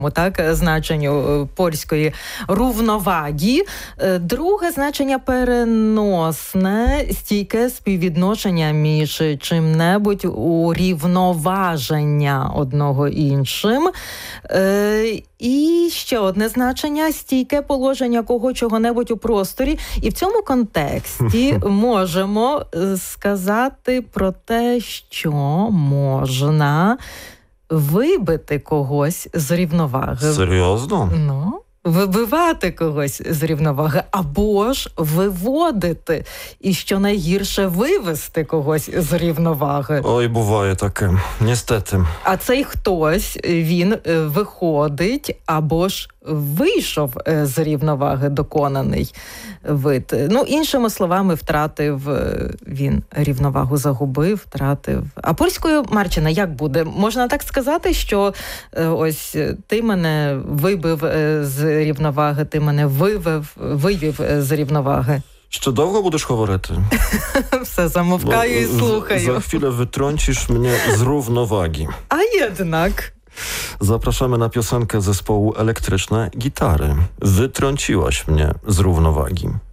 Так, значенню польської рівноваги. Друге значення переносне, стійке співвідношення між чим-небудь, урівноваження одного іншим. І ще одне значення, стійке положення чого-небудь у просторі. І в цьому контексті можемо сказати про те, що можна вибити когось з рівноваги. Серйозно? Ну, вибивати когось з рівноваги, або ж виводити. І що найгірше, вивести когось з рівноваги. Ой, буває таке. Niestety. А цей хтось, він виходить, або ж вийшов з рівноваги, доконаний вид. Ну, іншими словами, втратив він рівновагу, загубив, втратив. А польською, Марчина, як буде? Можна так сказати, що ось ти мене вибив з рівноваги, ти мене вивів з рівноваги? Ще довго будеш говорити? Все, замовкаю і слухаю. За chwilę wytrącisz mnie z równowagi. A jednak... Zapraszamy na piosenkę zespołu Elektryczne Gitary. Wytrąciłaś mnie z równowagi.